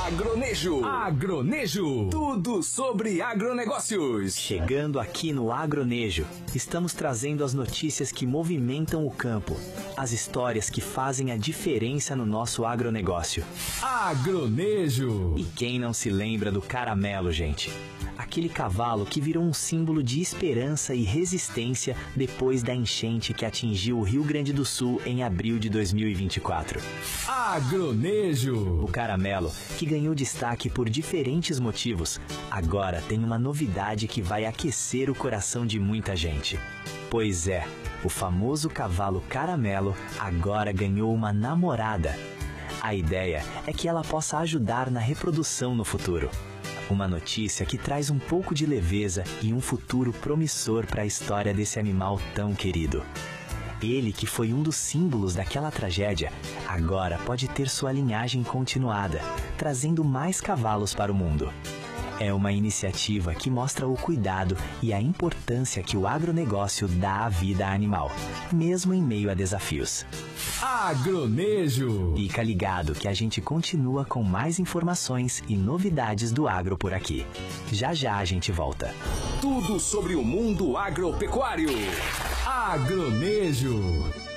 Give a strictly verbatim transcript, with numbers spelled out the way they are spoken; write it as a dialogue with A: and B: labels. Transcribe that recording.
A: Agronejo. Agronejo. Tudo sobre agronegócios.
B: Chegando aqui no Agronejo, estamos trazendo as notícias que movimentam o campo, as histórias que fazem a diferença no nosso agronegócio.
A: Agronejo.
B: E quem não se lembra do Caramelo, gente? Aquele cavalo que virou um símbolo de esperança e resistência depois da enchente que atingiu o Rio Grande do Sul em abril de dois mil e vinte e quatro.
A: Agronejo.
B: O Caramelo, que ganhou destaque por diferentes motivos, agora tem uma novidade que vai aquecer o coração de muita gente. Pois é, o famoso cavalo Caramelo agora ganhou uma namorada. A ideia é que ela possa ajudar na reprodução no futuro. Uma notícia que traz um pouco de leveza e um futuro promissor para a história desse animal tão querido. Ele, que foi um dos símbolos daquela tragédia, agora pode ter sua linhagem continuada, trazendo mais cavalos para o mundo. É uma iniciativa que mostra o cuidado e a importância que o agronegócio dá à vida animal, mesmo em meio a desafios.
A: Agronejo.
B: Fica ligado que a gente continua com mais informações e novidades do agro por aqui. Já já a gente volta.
A: Tudo sobre o mundo agropecuário. Agronejo.